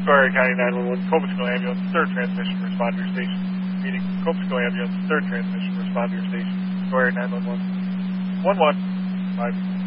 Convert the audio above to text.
Squire County 911, Cobusco Ambulance, 3rd transmission, respond to your station. Meeting Cobusco Ambulance, 3rd transmission, respond to your station. Squire 911. 11. 5.